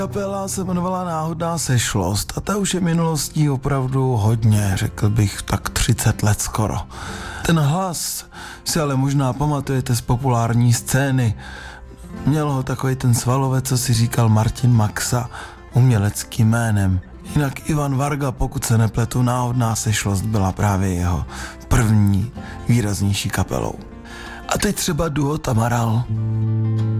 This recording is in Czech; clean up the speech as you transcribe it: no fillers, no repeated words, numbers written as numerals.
Kapela se jmenovala Náhodná sešlost a ta už je minulostí opravdu hodně, řekl bych tak 30 let skoro. Ten hlas si ale možná pamatujete z populární scény. Měl ho takový ten svalovec, co si říkal Martin Maxa, uměleckým jménem. Jinak Ivan Varga, pokud se nepletu, Náhodná sešlost byla právě jeho první výraznější kapelou. A teď třeba duo Tamaral.